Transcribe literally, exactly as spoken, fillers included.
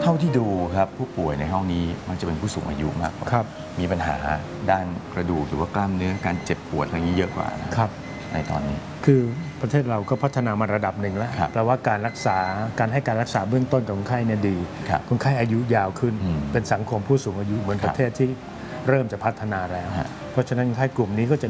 เท่าที่ดูครับผู้ป่วยในห้องนี้มันจะเป็นผู้สูงอายุมากกว่ามีปัญหาด้านกระดูกหรือว่ากล้ามเนื้อการเจ็บปวดอะไรนี้เยอะกว่านะครับในตอนนี้คือประเทศเราก็พัฒนามาระดับหนึ่งแล้วแปลว่าการรักษาการให้การรักษาเบื้องต้นของคนไข้เนี่ยดีคนไข้อายุยาวขึ้นเป็นสังคมผู้สูงอายุเหมือนประเทศที่เริ่มจะพัฒนาแล้วเพราะฉะนั้นคนไข้กลุ่มนี้ก็จะ